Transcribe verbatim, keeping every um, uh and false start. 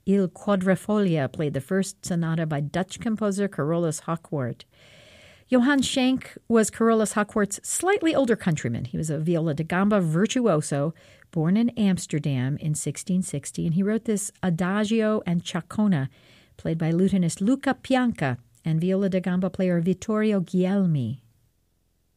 Il Quadrifoglio played the first sonata by Dutch composer Carolus Hochwart. Johann Schenk was Carolus Hochwart's slightly older countryman. He was a viola da gamba virtuoso, born in Amsterdam in sixteen sixty, and he wrote this Adagio and Chaconne, played by lutenist Luca Pianca and viola da gamba player Vittorio Guglielmi.